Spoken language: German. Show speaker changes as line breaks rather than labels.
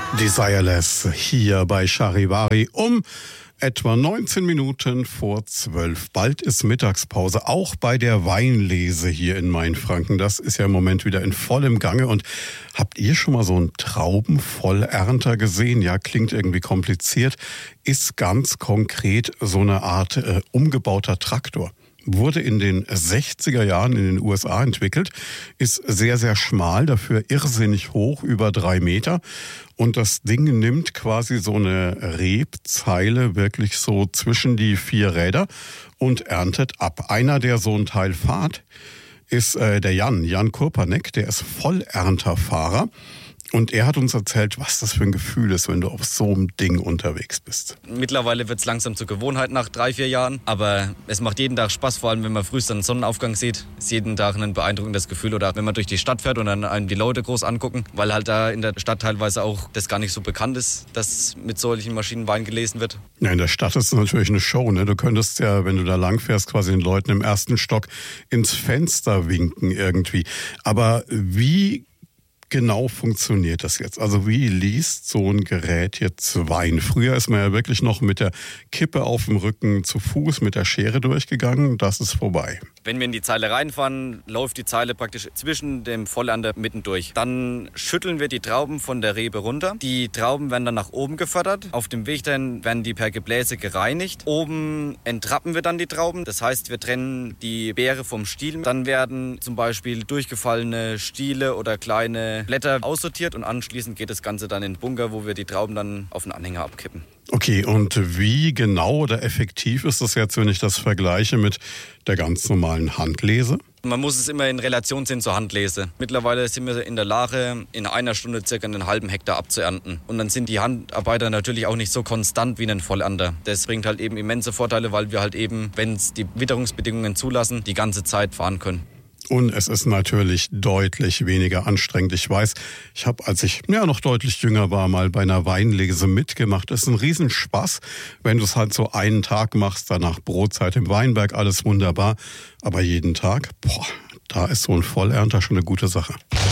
Desireless hier bei Charivari um etwa 19 Minuten vor 12. Bald ist Mittagspause, auch bei der Weinlese hier in Mainfranken. Das ist ja im Moment wieder in vollem Gange. Und habt ihr schon mal so einen Traubenvollernter gesehen? Ja, klingt irgendwie kompliziert. Ist ganz konkret so eine Art umgebauter Traktor. Wurde in den 60er Jahren in den USA entwickelt, ist sehr, sehr schmal, dafür irrsinnig hoch, über 3 Meter. Und das Ding nimmt quasi so eine Rebzeile wirklich so zwischen die 4 Räder und erntet ab. Einer, der so ein Teil fährt, ist der Jan Kurpanek, der ist Vollernterfahrer. Und er hat uns erzählt, was das für ein Gefühl ist, wenn du auf so einem Ding unterwegs bist.
Mittlerweile wird es langsam zur Gewohnheit nach 3-4 Jahren. Aber es macht jeden Tag Spaß, vor allem wenn man frühst einen Sonnenaufgang sieht. Ist jeden Tag ein beeindruckendes Gefühl. Oder wenn man durch die Stadt fährt und dann einem die Leute groß angucken. Weil halt da in der Stadt teilweise auch das gar nicht so bekannt ist, dass mit solchen Maschinen Wein gelesen wird.
Ja, in der Stadt ist es natürlich eine Show, ne? Du könntest ja, wenn du da lang fährst, quasi den Leuten im ersten Stock ins Fenster winken irgendwie. Aber wie genau funktioniert das jetzt? Also wie liest so ein Gerät jetzt Wein? Früher ist man ja wirklich noch mit der Kippe auf dem Rücken zu Fuß mit der Schere durchgegangen. Das ist vorbei.
Wenn wir in die Zeile reinfahren, läuft die Zeile praktisch zwischen dem Vollernter mitten durch. Dann schütteln wir die Trauben von der Rebe runter. Die Trauben werden dann nach oben gefördert. Auf dem Weg dahin werden die per Gebläse gereinigt. Oben entrappen wir dann die Trauben. Das heißt, wir trennen die Beere vom Stiel. Dann werden zum Beispiel durchgefallene Stiele oder kleine Blätter aussortiert und anschließend geht das Ganze dann in den Bunker, wo wir die Trauben dann auf den Anhänger abkippen.
Okay, und wie genau oder effektiv ist das jetzt, wenn ich das vergleiche mit der ganz normalen Handlese?
Man muss es immer in Relation sehen zur Handlese. Mittlerweile sind wir in der Lage, in einer Stunde circa einen halben Hektar abzuernten. Und dann sind die Handarbeiter natürlich auch nicht so konstant wie ein Vollernter. Das bringt halt eben immense Vorteile, weil wir halt eben, wenn es die Witterungsbedingungen zulassen, die ganze Zeit fahren können.
Und es ist natürlich deutlich weniger anstrengend. Ich weiß, ich habe, als ich noch deutlich jünger war, mal bei einer Weinlese mitgemacht. Das ist ein Riesenspaß, wenn du es halt so einen Tag machst, danach Brotzeit im Weinberg, alles wunderbar. Aber jeden Tag, da ist so ein Vollernter schon eine gute Sache.